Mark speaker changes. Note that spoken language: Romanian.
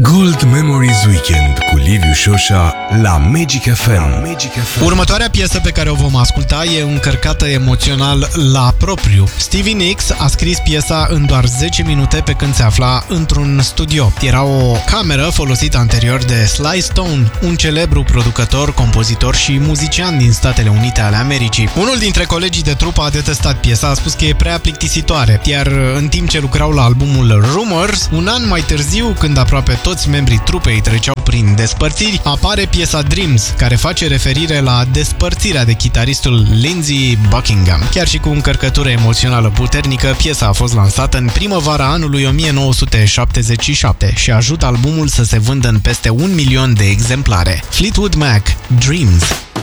Speaker 1: Gold Memories Weekend cu Liviu Șoșa la Magic FM.
Speaker 2: Următoarea piesă pe care o vom asculta e încărcată emoțional la propriu. Stevie Nicks a scris piesa în doar 10 minute pe când se afla într-un studio. Era o cameră folosită anterior de Sly Stone, un celebru producător, compozitor și muzician din Statele Unite ale Americii. Unul dintre colegii de trupă a detestat piesa, a spus că e prea plictisitoare, iar în timp ce lucrau la albumul Rumors, un an mai târziu, când aproape toți membrii trupei treceau prin despărțiri, apare piesa Dreams, care face referire la despărțirea de chitaristul Lindsey Buckingham. Chiar și cu încărcătură emoțională puternică, piesa a fost lansată în primăvara anului 1977 și ajută albumul să se vândă în peste 1 milion de exemplare. Fleetwood Mac, Dreams.